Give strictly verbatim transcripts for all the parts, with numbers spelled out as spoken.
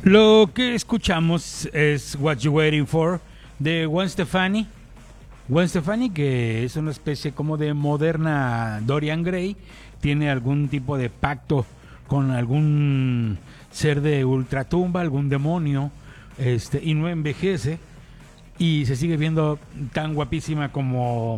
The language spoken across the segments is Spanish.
Lo que escuchamos es What You Waiting For de Gwen Stefani. Gwen Stefani, que es una especie como de moderna Dorian Gray, tiene algún tipo de pacto con algún ser de ultratumba, algún demonio, este, y no envejece y se sigue viendo tan guapísima como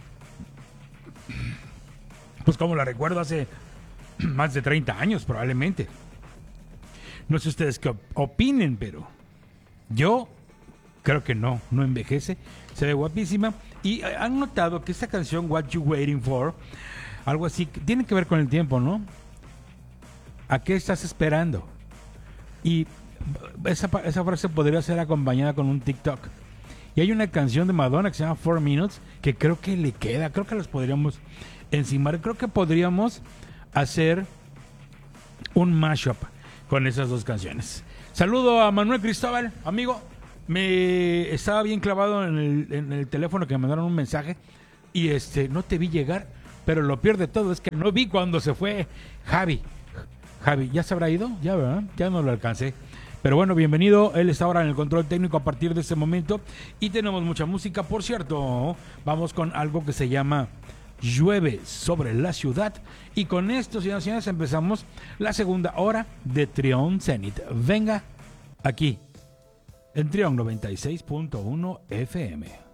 pues como la recuerdo hace más de treinta años probablemente. No sé ustedes qué opinen, pero yo creo que no, no envejece, se ve guapísima. Y han notado que esta canción What You Waiting For, algo así, tiene que ver con el tiempo, ¿no? ¿A qué estás esperando? Y esa, esa frase podría ser acompañada con un TikTok. Y hay una canción de Madonna que se llama Four Minutes, que creo que le queda, creo que las podríamos encimar, creo que podríamos hacer un mashup con esas dos canciones. Saludo a Manuel Cristóbal, amigo. Me estaba bien clavado en el, en el teléfono que me mandaron un mensaje y este no te vi llegar, pero lo peor de todo es que no vi cuando se fue Javi. Javi, ¿ya se habrá ido? Ya, ¿verdad? Ya no lo alcancé. Pero bueno, bienvenido. Él está ahora en el control técnico a partir de este momento y tenemos mucha música. Por cierto, vamos con algo que se llama Llueve sobre la ciudad. Y con esto, señoras y señores, empezamos la segunda hora de Trión Zenit. Venga, aquí, en Trión noventa y seis punto uno F M.